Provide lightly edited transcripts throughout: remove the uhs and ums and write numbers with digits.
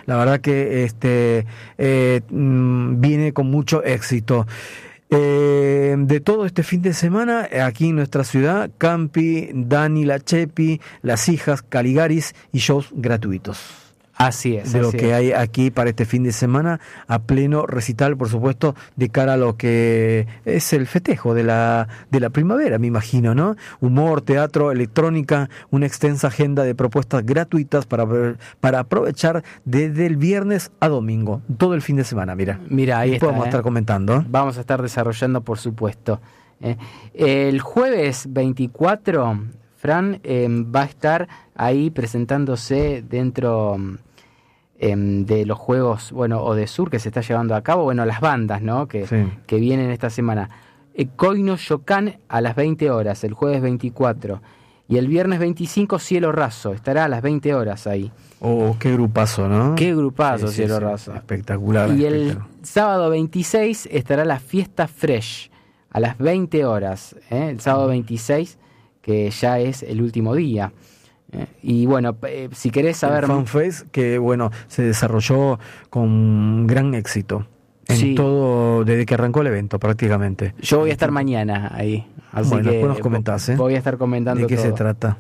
La verdad que viene con mucho éxito. De todo este fin de semana, aquí en nuestra ciudad, Campi, Dani Lachepi, Las Hijas, Caligaris y shows gratuitos. Así es. De lo que hay aquí para este fin de semana, a pleno recital, por supuesto, de cara a lo que es el festejo de la primavera, me imagino, ¿no? Humor, teatro, electrónica, una extensa agenda de propuestas gratuitas para aprovechar desde el viernes a domingo, todo el fin de semana, mira. Mira, ahí está. Podemos estar comentando. Vamos a estar desarrollando, por supuesto. El jueves 24, Fran va a estar ahí presentándose dentro de los juegos, bueno, Odesur que se está llevando a cabo, bueno, las bandas, ¿no? Que vienen esta semana. Koino Shokan a las 20 horas, el jueves 24. Y el viernes 25, Cielo Raso, estará a las 20 horas ahí. Oh, qué grupazo, ¿no? Qué grupazo, Cielo Raso. Espectacular. Y el sábado 26 estará la Fiesta Fresh a las 20 horas, el sábado 26, que ya es el último día. Y bueno, si querés saber... El FanFest, que bueno, se desarrolló con gran éxito. En todo, desde que arrancó el evento prácticamente. Yo voy a estar mañana ahí. Así bueno, que después nos comentás, voy a estar comentando de qué todo. se trata.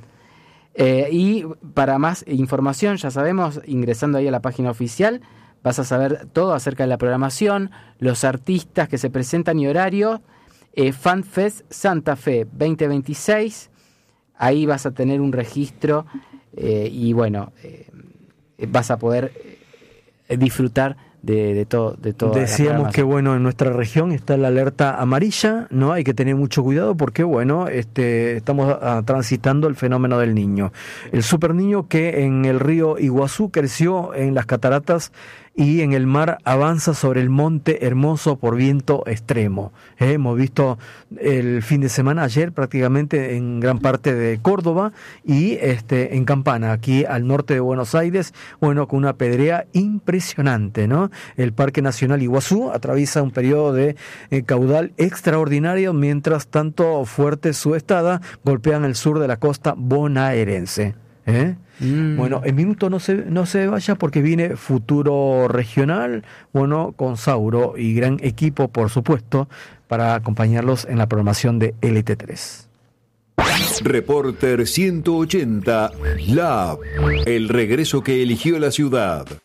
Y para más información, ya sabemos, ingresando ahí a la página oficial, vas a saber todo acerca de la programación, los artistas que se presentan y horario. FanFest Santa Fe 2026. Ahí vas a tener un registro y bueno, vas a poder disfrutar de todo. Decíamos que bueno, en nuestra región está la alerta amarilla, ¿no? Hay que tener mucho cuidado porque bueno, estamos transitando el fenómeno del Niño. El super niño que en el río Iguazú creció en las cataratas y en el mar avanza sobre el monte Hermoso por viento extremo. Hemos visto el fin de semana, ayer prácticamente en gran parte de Córdoba y en Campana, aquí al norte de Buenos Aires, bueno, con una pedrea impresionante, ¿no? El Parque Nacional Iguazú atraviesa un periodo de caudal extraordinario, mientras tanto fuertes subestadas golpean el sur de la costa bonaerense. Bueno, en minuto no se vaya porque viene Futuro Regional, bueno, con Sauro y gran equipo, por supuesto, para acompañarlos en la programación de LT3. Reporter 180 Lab, el regreso que eligió la ciudad.